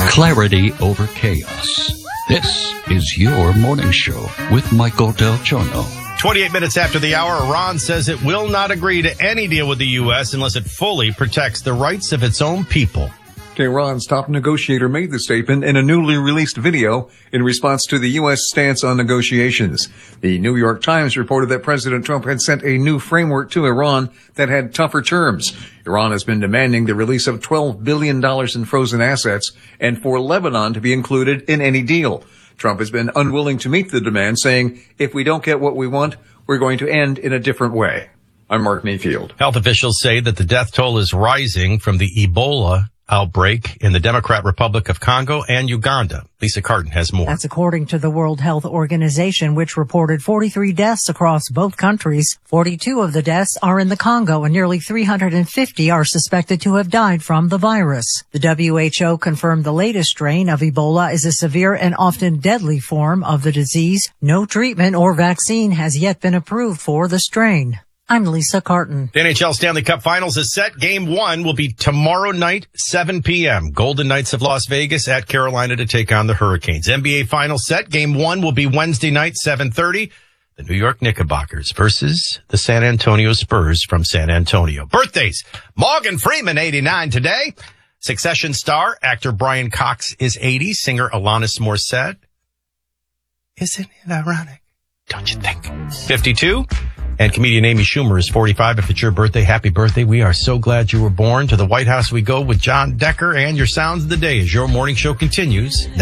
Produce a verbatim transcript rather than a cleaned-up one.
Clarity over chaos. This is your morning show with Michael Del Giorno. twenty-eight minutes after the hour, Iran says it will not agree to any deal with the U S unless it fully protects the rights of its own people. Iran's top negotiator made the statement in a newly released video in response to the U S stance on negotiations. The New York Times reported that President Trump had sent a new framework to Iran that had tougher terms. Iran has been demanding the release of twelve billion dollars in frozen assets and for Lebanon to be included in any deal. Trump has been unwilling to meet the demand, saying, if we don't get what we want, we're going to end in a different way. I'm Mark Mayfield. Health officials say that the death toll is rising from the Ebola outbreak in the Democratic Republic of Congo and Uganda. Lisa Carton has more. That's according to the World Health Organization, which reported forty-three deaths across both countries. forty-two of the deaths are in the Congo, and nearly three hundred fifty are suspected to have died from the virus. The W H O confirmed the latest strain of Ebola is a severe and often deadly form of the disease. No treatment or vaccine has yet been approved for the strain. I'm Lisa Carton. The N H L Stanley Cup Finals is set. Game one will be tomorrow night, seven p.m. Golden Knights of Las Vegas at Carolina to take on the Hurricanes. N B A Finals set. Game one will be Wednesday night, seven thirty. The New York Knickerbockers versus the San Antonio Spurs from San Antonio. Birthdays. Morgan Freeman, eighty-nine today. Succession star, actor Brian Cox is eighty. Singer Alanis Morissette. Isn't it ironic? Don't you think? fifty-two. And comedian Amy Schumer is forty-five. If it's your birthday, happy birthday. We are so glad you were born. To the White House we go with John Decker, and your sounds of the day as your morning show continues.